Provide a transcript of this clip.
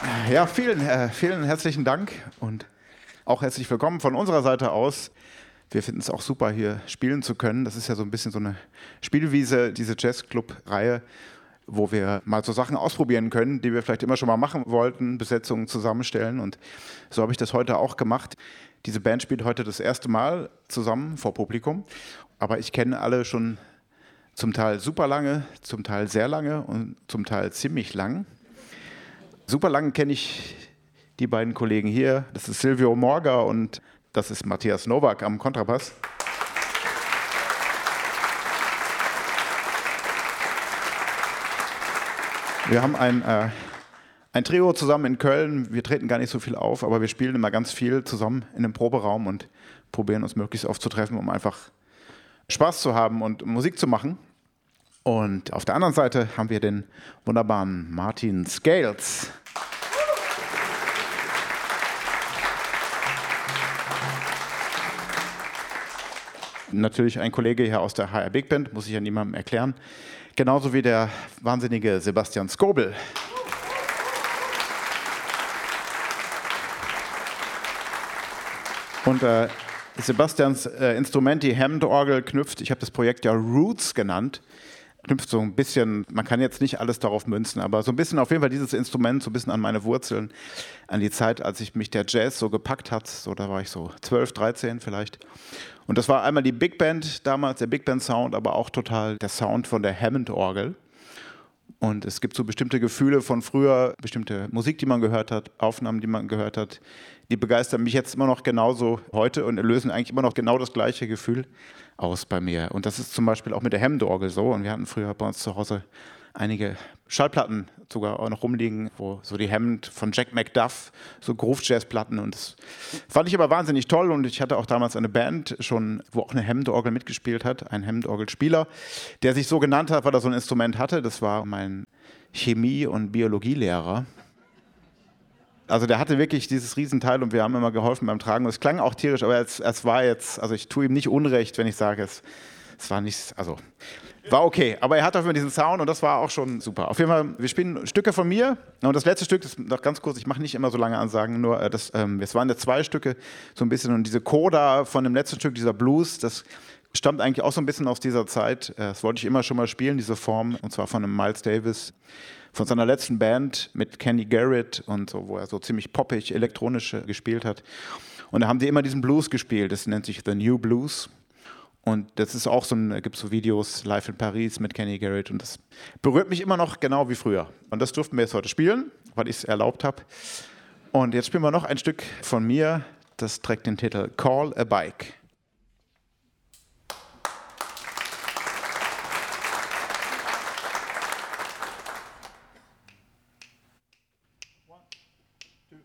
Ja, vielen herzlichen Dank und auch herzlich willkommen von unserer Seite aus. Wir finden es auch super, hier spielen zu können. Das ist ja so ein bisschen so eine Spielwiese, diese Jazzclub-Reihe, wo wir mal so Sachen ausprobieren können, die wir vielleicht immer schon mal machen wollten, Besetzungen zusammenstellen. Und so habe ich das heute auch gemacht. Diese Band spielt heute das erste Mal zusammen vor Publikum. Aber ich kenne alle schon zum Teil super lange, zum Teil sehr lange und zum Teil ziemlich lang. Super lange kenne ich die beiden Kollegen hier. Das ist Silvio Morga und das ist Matthias Nowak am Kontrabass. Wir haben ein Trio zusammen in Köln. Wir treten gar nicht so viel auf, aber wir spielen immer ganz viel zusammen in einem Proberaum und probieren uns möglichst oft zu treffen, um einfach Spaß zu haben und Musik zu machen. Und auf der anderen Seite haben wir den wunderbaren Martin Scales. Natürlich ein Kollege hier aus der HR Big Band, muss ich ja niemandem erklären. Genauso wie der wahnsinnige Sebastian Skobel. Und Sebastians Instrument, die Hammond-Orgel, knüpft, ich habe das Projekt ja Roots genannt, knüpft so ein bisschen, man kann jetzt nicht alles darauf münzen, aber so ein bisschen auf jeden Fall dieses Instrument, so ein bisschen an meine Wurzeln, an die Zeit, als mich der Jazz so gepackt hat, so da war ich so 12, 13 vielleicht. Und das war einmal die Big Band damals, der Big Band Sound, aber auch total der Sound von der Hammond-Orgel. Und es gibt so bestimmte Gefühle von früher, bestimmte Musik, die man gehört hat, Aufnahmen, die man gehört hat, die begeistern mich jetzt immer noch genauso heute und lösen eigentlich immer noch genau das gleiche Gefühl aus bei mir. Und das ist zum Beispiel auch mit der Hammond-Orgel so. Und wir hatten früher bei uns zu Hause einige Schallplatten sogar auch noch rumliegen, wo so die Hammond von Jack McDuff, so Groove-Jazz-Platten. Und das fand ich aber wahnsinnig toll. Und ich hatte auch damals eine Band schon, wo auch eine Hammond-Orgel mitgespielt hat, ein Hammond-Orgel-Spieler, der sich so genannt hat, weil er so ein Instrument hatte. Das war mein Chemie- und Biologielehrer. Also der hatte wirklich dieses Riesenteil und wir haben immer geholfen beim Tragen. Und es klang auch tierisch, aber es war jetzt, also ich tue ihm nicht Unrecht, wenn ich sage, es war nicht, also war okay. Aber er hat auf jeden Fall diesen Sound und das war auch schon super. Auf jeden Fall, wir spielen Stücke von mir. Und das letzte Stück, das noch ganz kurz, ich mache nicht immer so lange Ansagen, nur es waren jetzt 2 Stücke so ein bisschen. Und diese Coda von dem letzten Stück, dieser Blues, das stammt eigentlich auch so ein bisschen aus dieser Zeit. Das wollte ich immer schon mal spielen, diese Form, und zwar von einem Miles Davis, von seiner letzten Band mit Kenny Garrett und so, wo er so ziemlich poppig, elektronisch gespielt hat. Und da haben die immer diesen Blues gespielt, das nennt sich The New Blues. Und das ist auch gibt so Videos live in Paris mit Kenny Garrett und das berührt mich immer noch genau wie früher. Und das durften wir jetzt heute spielen, weil ich es erlaubt habe. Und jetzt spielen wir noch ein Stück von mir, das trägt den Titel Call a Bike.